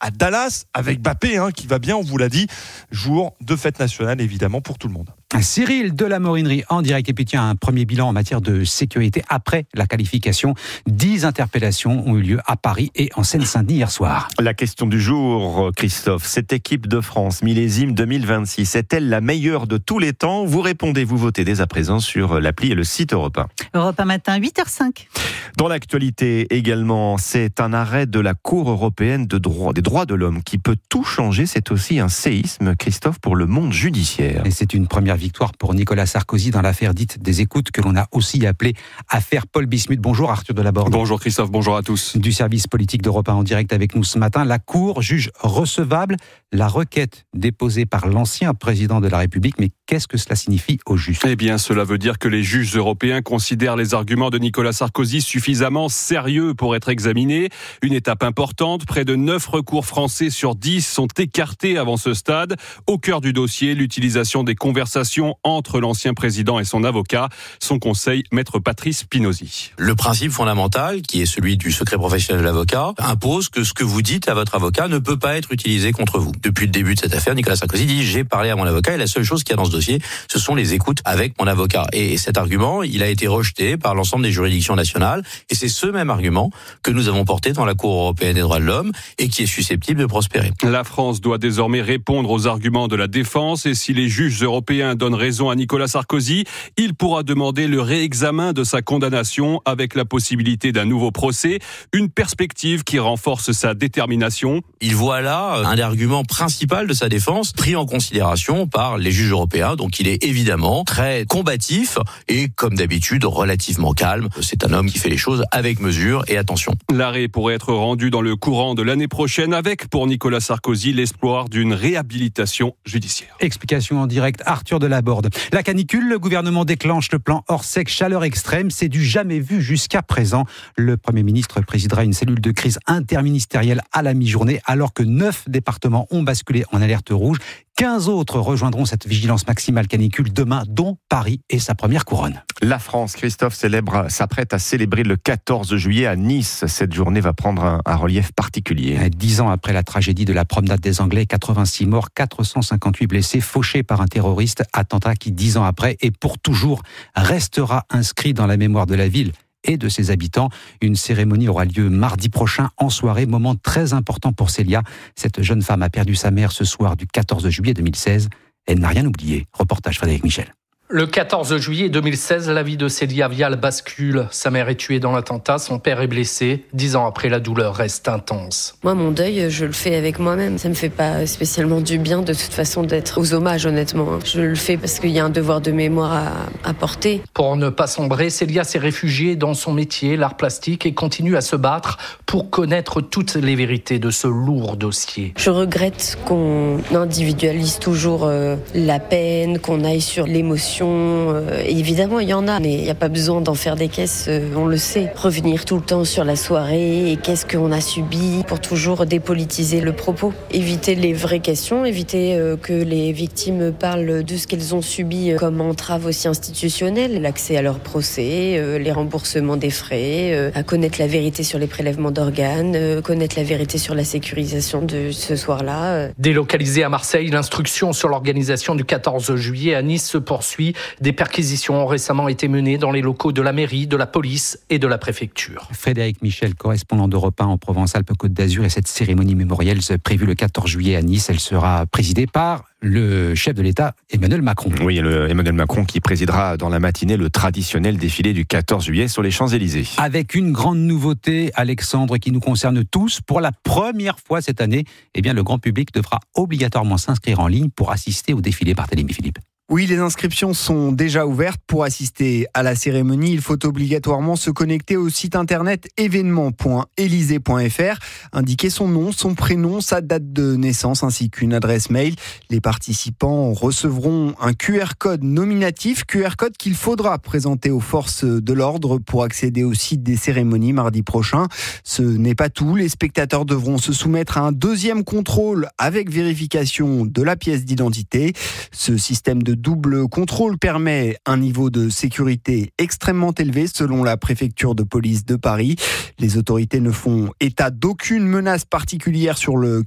à Dallas avec Mbappé qui va bien, on vous l'a dit. Jour de fête nationale évidemment pour tout le monde. Cyril de la Morinerie en direct et puis tiens, un premier bilan en matière de sécurité après la qualification. 10 interpellations ont eu lieu à Paris et en Seine-Saint-Denis hier soir. La question du jour, Christophe, cette équipe de France millésime 2026 est-elle la meilleure de tous les temps ? Vous répondez, vous votez dès à présent sur l'appli et le site Europe 1. Europe 1 matin, 8h05. Dans l'actualité également, c'est un arrêt de la Cour européenne des droits de l'homme qui peut tout changer. C'est aussi un séisme, Christophe, pour le monde judiciaire. Et c'est une première victoire pour Nicolas Sarkozy dans l'affaire dite des écoutes que l'on a aussi appelée affaire Paul Bismuth. Bonjour Arthur Delaborde. Bonjour Christophe, bonjour à tous. Du service politique d'Europe 1 en direct avec nous ce matin. La Cour juge recevable la requête déposée par l'ancien président de la République. Mais qu'est-ce que cela signifie au juste ? Eh bien, cela veut dire que les juges européens considèrent les arguments de Nicolas Sarkozy suffisamment sérieux pour être examinés. Une étape importante, près de 9 recours français sur 10 sont écartés avant ce stade. Au cœur du dossier, l'utilisation des conversations entre l'ancien président et son avocat. Son conseil, maître Patrice Spinozzi. Le principe fondamental, qui est celui du secret professionnel de l'avocat, impose que ce que vous dites à votre avocat ne peut pas être utilisé contre vous. Depuis le début de cette affaire, Nicolas Sarkozy dit « j'ai parlé à mon avocat et la seule chose qu'il y a dans ce dossier, ce sont les écoutes avec mon avocat ». Et cet argument, il a été rejeté par l'ensemble des juridictions nationales et c'est ce même argument que nous avons porté dans la Cour européenne des droits de l'homme et qui est susceptible de prospérer. La France doit désormais répondre aux arguments de la défense et si les juges européens donnent raison à Nicolas Sarkozy, il pourra demander le réexamen de sa condamnation avec la possibilité d'un nouveau procès, une perspective qui renforce sa détermination. Il voit là un argument principal de sa défense pris en considération par les juges européens, donc il est évidemment très combatif et comme d'habitude relativement calme. C'est un homme qui fait les choses avec mesure et attention. L'arrêt pourrait être rendu dans le courant de l'année prochaine avec pour Nicolas Sarkozy l'espoir d'une réhabilitation judiciaire. Explication en direct, Arthur Delaborde. La canicule, le gouvernement déclenche le plan Orsec chaleur extrême. C'est du jamais vu jusqu'à présent. Le Premier ministre présidera une cellule de crise interministérielle à la mi-journée alors que 9 départements ont basculé en alerte rouge. 15 autres rejoindront cette vigilance maximale canicule demain, dont Paris et sa première couronne. La France, Christophe, s'apprête à célébrer le 14 juillet à Nice. Cette journée va prendre un relief particulier. 10 ans après la tragédie de la promenade des Anglais, 86 morts, 458 blessés, fauchés par un terroriste. Attentat qui, 10 ans après, et pour toujours, restera inscrit dans la mémoire de la ville et de ses habitants. Une cérémonie aura lieu mardi prochain en soirée, moment très important pour Célia. Cette jeune femme a perdu sa mère ce soir du 14 juillet 2016. Elle n'a rien oublié. Reportage Frédéric Michel. Le 14 juillet 2016, la vie de Célia Vial bascule. Sa mère est tuée dans l'attentat, son père est blessé. 10 ans après, la douleur reste intense. Moi, mon deuil, je le fais avec moi-même. Ça me fait pas spécialement du bien, de toute façon, d'être aux hommages, honnêtement. Je le fais parce qu'il y a un devoir de mémoire à porter. Pour ne pas sombrer, Célia s'est réfugiée dans son métier, l'art plastique, et continue à se battre pour connaître toutes les vérités de ce lourd dossier. Je regrette qu'on individualise toujours la peine, qu'on aille sur l'émotion. Évidemment, il y en a, mais il n'y a pas besoin d'en faire des caisses, on le sait. Revenir tout le temps sur la soirée et qu'est-ce qu'on a subi pour toujours dépolitiser le propos. Éviter les vraies questions, éviter que les victimes parlent de ce qu'elles ont subi comme entrave aussi institutionnelle, l'accès à leur procès, les remboursements des frais, à connaître la vérité sur les prélèvements d'organes, connaître la vérité sur la sécurisation de ce soir-là. Délocalisée à Marseille, l'instruction sur l'organisation du 14 juillet à Nice se poursuit. Des perquisitions ont récemment été menées dans les locaux de la mairie, de la police et de la préfecture. Frédéric Michel, correspondant d'Europe 1 en Provence-Alpes-Côte d'Azur. Et cette cérémonie mémorielle prévue le 14 juillet à Nice, elle sera présidée par le chef de l'État, Emmanuel Macron. Oui, Emmanuel Macron qui présidera dans la matinée le traditionnel défilé du 14 juillet sur les Champs-Élysées. Avec une grande nouveauté, Alexandre, qui nous concerne tous. Pour la première fois cette année, le grand public devra obligatoirement s'inscrire en ligne pour assister au défilé. Barthélémy Philippe. Oui, les inscriptions sont déjà ouvertes. Pour assister à la cérémonie, il faut obligatoirement se connecter au site internet événement.élysée.fr, indiquer son nom, son prénom, sa date de naissance ainsi qu'une adresse mail. Les participants recevront un QR code nominatif, QR code qu'il faudra présenter aux forces de l'ordre pour accéder au site des cérémonies mardi prochain. Ce n'est pas tout, les spectateurs devront se soumettre à un deuxième contrôle avec vérification de la pièce d'identité. Ce système de double contrôle permet un niveau de sécurité extrêmement élevé selon la préfecture de police de Paris. Les autorités ne font état d'aucune menace particulière sur le